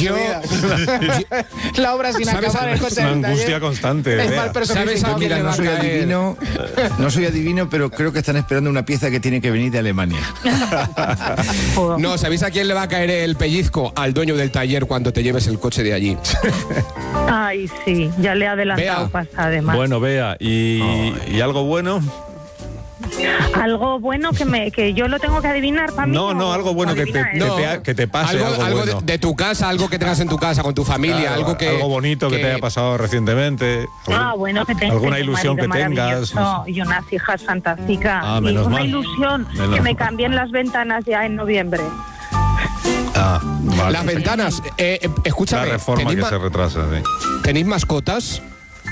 su vida. La obra sin acabar, el coche Una del taller. angustia constante. Es Bea. mal personificado. Mira, no soy adivino, pero creo que están esperando una pieza que tiene que venir de Alemania. No, ¿sabéis a quién le va a caer el pellizco? Al dueño del taller cuando te lleves el coche de allí. Ay, sí, ya le he adelantado Bea. pasta, además. Bueno, Bea, ¿y algo bueno? Algo bueno que yo lo tengo que adivinar para mí. No, algo bueno que te pase. Algo bueno. de tu casa, algo que tengas en tu casa con tu familia, Claro, algo bonito que te haya pasado recientemente. Bueno, que tengo alguna un ilusión que marido tengas. maravilloso y unas hijas fantásticas. Ah, y menos una mal. ilusión Menos que me mal. cambien las ventanas ya en noviembre. Vale. Las ventanas, escúchame. La reforma que se retrasa, sí. ¿Tenéis mascotas?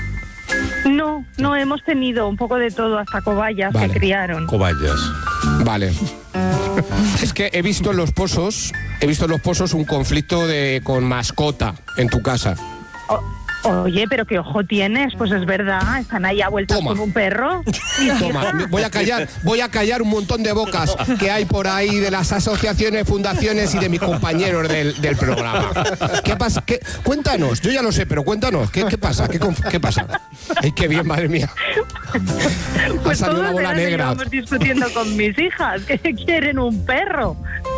No, hemos tenido un poco de todo, hasta cobayas Vale. que criaron. Cobayas. Vale. Es que he visto en los pozos un conflicto con mascota en tu casa. Oye, pero qué ojo tienes, pues es verdad, están ahí a vueltas Toma. con un perro. Mis Toma, hijas. voy a callar un montón de bocas que hay por ahí de las asociaciones, fundaciones y de mis compañeros del programa. ¿Qué pasa? Cuéntanos, yo ya lo sé, pero cuéntanos, ¿qué pasa? ¿Qué pasa? Ay, qué bien, madre mía. Pues Ha salido todos una bola negra. Estamos discutiendo con mis hijas que quieren un perro.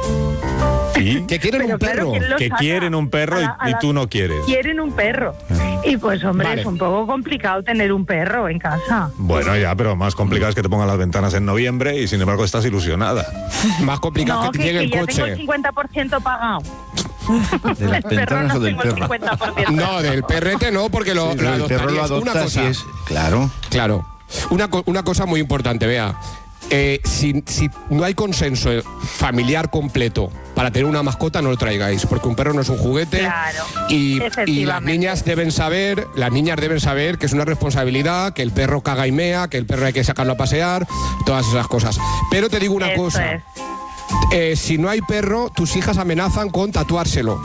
¿Sí? Que quieren Pero un claro, perro. ¿quién lo Que saca? quieren un perro y tú no quieres. Quieren un perro. Y pues, hombre, Vale. es un poco complicado tener un perro en casa. Bueno, ya, pero más complicado es que te pongan las ventanas en noviembre y sin embargo estás ilusionada. Más complicado No, que te llegue el ya coche. tengo el 50% pagado. ¿De las El perro ventanas no o del tengo el perro? 50%. No, del perrete no, porque lo Sí, pero el perro lo adoptarías. Una adoptas cosa. y es... Claro. Claro. Una cosa muy importante, Bea. Si no hay consenso familiar completo para tener una mascota, no lo traigáis, porque un perro no es un juguete. Claro, y las efectivamente. niñas deben saber que es una responsabilidad, que el perro caga y mea, que el perro hay que sacarlo a pasear, todas esas cosas. Pero te digo una Eso cosa. es. Si no hay perro, tus hijas amenazan con tatuárselo.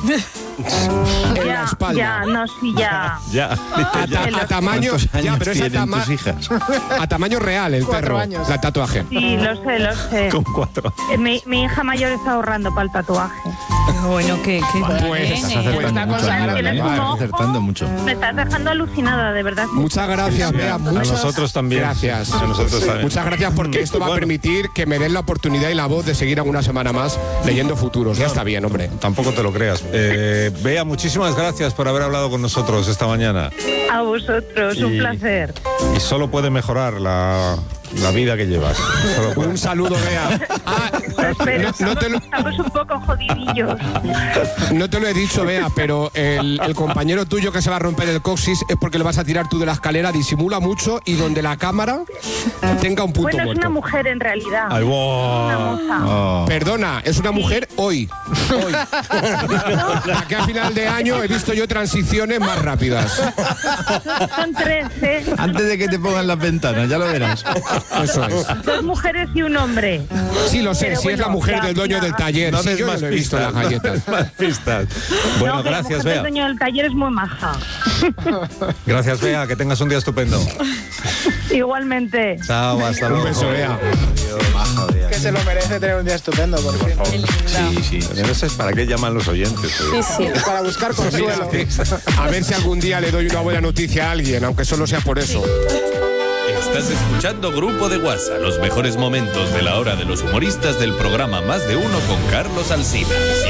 En la espalda. Ya, no, sí, ya. Ya. A tamaño, ¿Cuántos años ya, pero es tienen tus hijas? a tamaño real el 4 perro, años. el tatuaje. Sí, lo sé. Con 4. Mi hija mayor está ahorrando para el tatuaje. Bueno, que Pues, Estás bien, acertando está mucho. consagrada, Aníbal, tienes un estás ojo. acertando mucho. Me estás dejando alucinada, de verdad. Muchas gracias, Bea. A Muchas nosotros también. gracias. A nosotros también. Muchas gracias porque esto va a Bueno. permitir que me den la oportunidad y la voz de seguir alguna semana más leyendo futuros. Ya está bien, hombre. Tampoco te lo creas. Bea, muchísimas gracias por haber hablado con nosotros esta mañana. A vosotros, un Y- placer. Y solo puede mejorar la vida que llevas. Solo puede. Un saludo, Bea. Pero no te lo- estamos un poco jodidillos. No te lo he dicho, Bea, pero el compañero tuyo que se va a romper el coxis es porque le vas a tirar tú de la escalera, disimula mucho y donde la cámara tenga un punto Bueno, es muerto. una mujer en realidad. Ay, Una wow. moza. Oh. Perdona, es una mujer hoy. Aquí a final de año he visto yo transiciones más rápidas. Son 3, ¿eh? Antes de que te pongan las ventanas, ya lo verás. Eso es. 2 mujeres y un hombre. Sí, lo sé, Pero sí es la bueno, mujer ya, del dueño ya. del taller. No Sí, des yo más lo he visto en las pistas. galletas. Más pistas. Bueno, No, que la gracias, mujer del Bea. dueño del taller es muy maja. Gracias, Bea. Que tengas un día estupendo. Igualmente. Chao, hasta luego. Un beso, Bea. Que se lo merece tener un día estupendo, por fin. Sí. No sé para qué llaman los oyentes. Sí, sí. Para buscar consuelo. A ver si algún día le doy una buena noticia a alguien, aunque solo sea por eso. Estás escuchando Grupo de WhatsApp, los mejores momentos de la hora de los humoristas del programa Más de Uno con Carlos Alsina.